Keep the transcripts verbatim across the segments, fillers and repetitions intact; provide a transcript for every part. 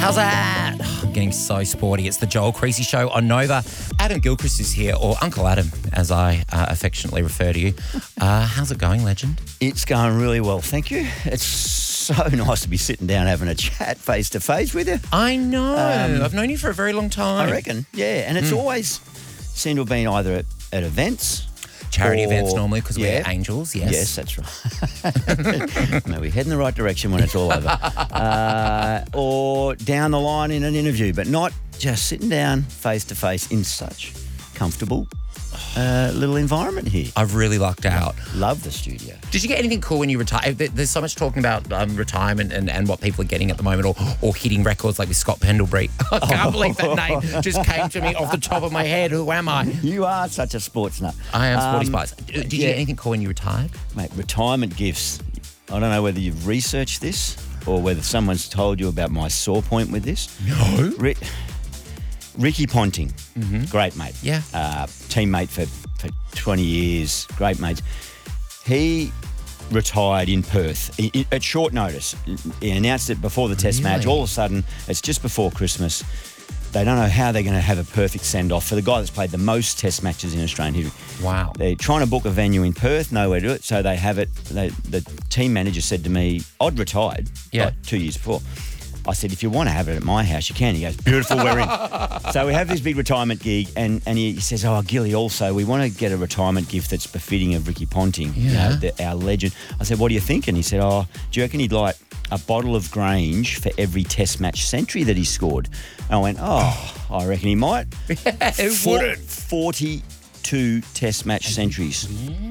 How's that? I'm getting so sporty. It's the Joel Creasy Show on Nova. Adam Gilchrist is here, or Uncle Adam, as I uh, affectionately refer to you. Uh, how's it going, legend? It's going really well, thank you. It's so nice to be sitting down having a chat face to face with you. I know. Um, I've known you for a very long time. I reckon, yeah. And it's Mm. always seemed to have been either at, at events. Charity or, events normally because yeah. we're angels, yes. Yes, that's right. No, we head in the right direction when it's all over. Uh, or down the line in an interview, but not just sitting down face to face in such comfortable uh, little environment here. I've really lucked out. Love the studio. Did you get anything cool when you retired? There's so much talking about um, retirement and, and what people are getting at the moment, or, or hitting records like with Scott Pendlebury. I can't believe that name just came to me off the top of my head. Who am I? You are such a sports nut. I am Sporty Um, Spice. Did you yeah. get anything cool when you retired? Mate, retirement gifts. I don't know whether you've researched this or whether someone's told you about my sore point with this. No. Ri- Ricky Ponting, great mate. Yeah. Uh, teammate for, for twenty years, great mates. He retired in Perth i- i- at short notice. He announced it before the test match. Really? All of a sudden, it's just before Christmas. They don't know how they're going to have a perfect send-off for the guy that's played the most test matches in Australian history. Wow. They're trying to book a venue in Perth, nowhere to do it, so they have it. They, the team manager said to me, I'd retired Yeah. like two years before. I said, if you want to have it at my house, you can. He goes, beautiful, we're in. So we have this big retirement gig, and, and he says, oh, Gilly, also, we want to get a retirement gift that's befitting of Ricky Ponting, you Yeah. know, the, our legend. I said, what do you think? And he said, oh, do you reckon he'd like a bottle of Grange for every test match century that he scored? And I went, oh, I reckon he might. Who Four- wouldn't? forty-two test match centuries.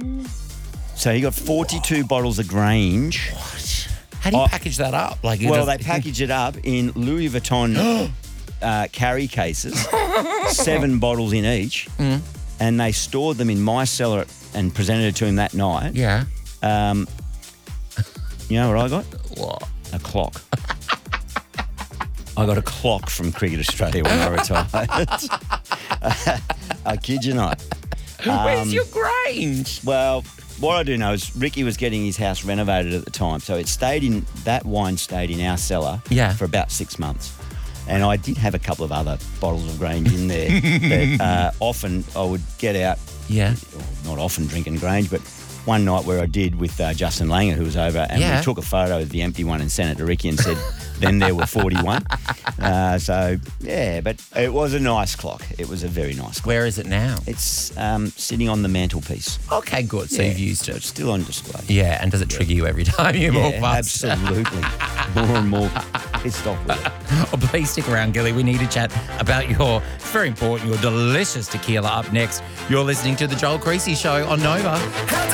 So he got forty-two bottles of Grange. How do you Oh. package that up? Like, it Well, does- they package it up in Louis Vuitton uh, carry cases, seven bottles in each, Mm. and they stored them in my cellar and presented it to him that night. Yeah. Um, you know what I got? What? A clock. I got a clock from Cricket Australia when I retired. I kid you not. Where's Um, your Grange? Well, what I do know is Ricky was getting his house renovated at the time, so it stayed in that wine stayed in our cellar Yeah. for about six months. And I did have a couple of other bottles of Grange in there that uh, often I would get out, Yeah. or not often drinking Grange, but one night where I did with uh, Justin Langer, who was over, and Yeah. we took a photo of the empty one and sent it to Ricky and said, then there were forty-one. Uh, so, yeah, but it was a nice clock. It was a very nice clock. Where is it now? It's um, sitting on the mantelpiece. Okay, good. So Yeah, you've used so it. it's still on display. Yeah, and does it trigger you every time you walk Yeah, past? absolutely. More and more pissed off with it. Oh, please stick around, Gilly. We need to chat about your, it's very important, your delicious tequila up next. You're listening to The Joel Creasy Show on Nova.